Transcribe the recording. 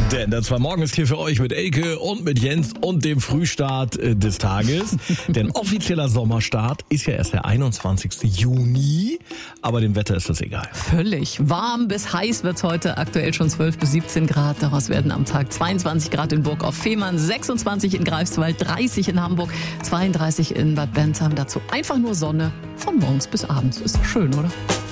Denn der 2 Morgen ist hier für euch mit Elke und mit Jens und dem Frühstart des Tages. Denn offizieller Sommerstart ist ja erst der 21. Juni, aber dem Wetter ist das egal. Völlig. Warm bis heiß wird's heute, aktuell schon 12 bis 17 Grad. Daraus werden am Tag 22 Grad in Burg auf Fehmarn, 26 in Greifswald, 30 in Hamburg, 32 in Bad Bentheim. Dazu einfach nur Sonne von morgens bis abends. Ist doch schön, oder?